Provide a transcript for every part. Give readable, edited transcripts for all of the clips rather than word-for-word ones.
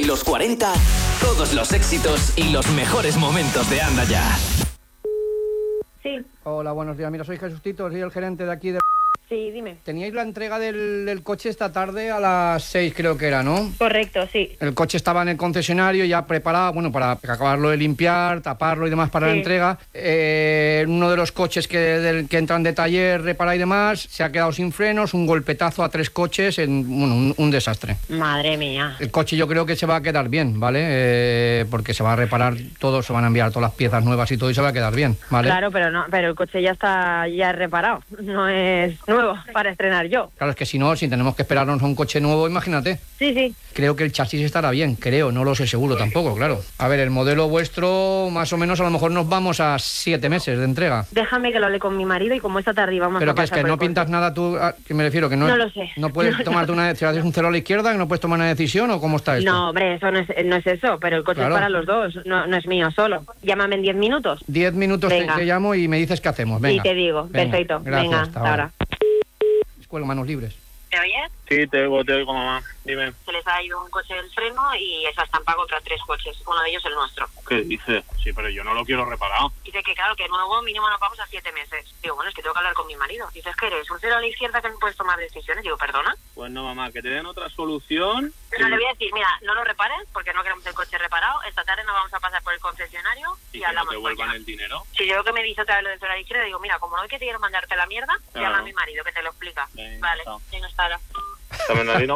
Los 40, todos los éxitos y los mejores momentos de Anda Ya. Sí. Hola, buenos días. Mira, soy Jesustito, soy el gerente de aquí de... Sí, dime. Teníais la entrega del coche esta tarde a las 6, creo que era, ¿no? Correcto, sí. El coche estaba en el concesionario ya preparado, bueno, para acabarlo de limpiar, taparlo y demás para la entrega. Uno de los coches que entran de taller, repara y demás, se ha quedado sin frenos, un golpetazo a 3 coches, un desastre. Madre mía. El coche yo creo que se va a quedar bien, ¿vale? Porque se va a reparar todo, se van a enviar todas las piezas nuevas y todo y se va a quedar bien, ¿vale? Claro, pero el coche ya está reparado, no es nuevo para estrenar yo. Claro, es que si no, si tenemos que esperarnos a un coche nuevo, imagínate. Sí, sí. Creo que el chasis estará bien, creo, no lo sé seguro tampoco, claro. A ver, el modelo vuestro, más o menos, a lo mejor nos vamos a 7 meses de entrega. Déjame que lo hable con mi marido y como esta tarde vamos Pero a que es pasar que por no el coche. pintas nada tú, que me refiero, que no... No lo sé. No puedes No, tomarte una... Si haces un cero a la izquierda, que no puedes tomar una decisión, ¿o cómo está esto? No, hombre, eso no es eso, pero el coche Claro. es para los dos, no es mío solo. Llámame en 10 minutos. 10 minutos Venga. te llamo y me dices qué hacemos, venga. Y te digo, Venga, perfecto. gracias, Venga, hasta hasta ahora. Cuelgo, manos libres. ¿Me oyes? Sí, te oigo, mamá. Dime. Se les ha ido un coche del freno y esa estampa contra 3 coches, uno de ellos el nuestro. ¿Qué dices? Sí, pero yo no lo quiero reparado. Dice que claro, que nuevo mínimo nos vamos a 7 meses. Digo, bueno, es que tengo que hablar con mi marido. Dices que eres un cero a la izquierda que no puedes tomar decisiones. Digo, ¿perdona? Pues no, mamá, que te den otra solución. No le voy a decir, mira, no lo repares porque no queremos el coche reparado. Esta tarde nos vamos a pasar por el concesionario Y y que no hablamos te devuelvan mañana. el dinero. Si yo que me dice otra vez lo de cero a la izquierda, digo, mira, como no hay que quiero mandarte la mierda, Claro. llama a mi marido que te lo explica. Venga, Vale, chao. venga, hasta ahora. ¿También Marino?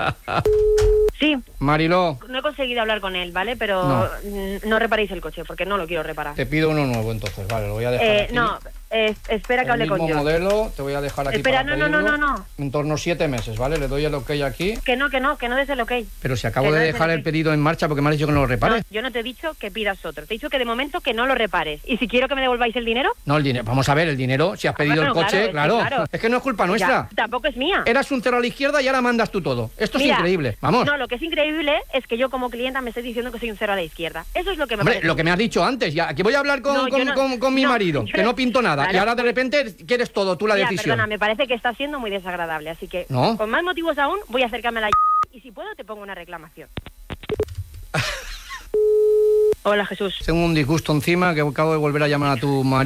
Sí, Mariló, no he conseguido hablar con él, ¿vale? Pero no reparéis el coche porque no lo quiero reparar. te pido uno nuevo entonces, vale, lo voy a dejar aquí. No, espera que El hable con mismo yo. modelo, te voy a dejar aquí Espera, para no. pedirlo. En torno a 7 meses, ¿vale? Le doy el ok aquí. Que no des el ok. Pero si acabo Que no de des dejar el ok. pedido en marcha porque me has dicho que no lo repares. No, yo no te he dicho que pidas otro. Te he dicho que de momento que no lo repares. Y si quiero que me devolváis el dinero, No, el dinero. Vamos a ver, el dinero, si has pedido el bueno, coche, claro, claro. es que Es que no es culpa nuestra. ya, tampoco es mía. Eras un cero a la izquierda y ahora mandas tú todo. Esto Mira, es increíble. Vamos. No, lo que es increíble es que yo como clienta me estés diciendo que soy un cero a la izquierda. Eso es lo que me Hombre, parece. lo que me has dicho antes, ya aquí voy a hablar con, No, yo con mi no, marido, yo que no pinto nada. Claro, y ahora de repente quieres todo, tú la Mira, decisión. perdona, me parece que está siendo muy desagradable. Así que, ¿No? con más motivos aún, voy a acercarme a la y si puedo te pongo una reclamación. Hola, Jesús. Tengo un disgusto encima que acabo de volver a llamar a tu marido.